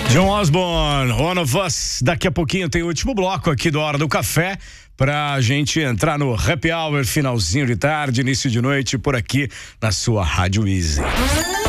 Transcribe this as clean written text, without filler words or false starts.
John Osborne, One of Us. Daqui a pouquinho tem o último bloco aqui do Hora do Café pra gente entrar no happy hour, finalzinho de tarde, início de noite por aqui na sua Rádio Easy.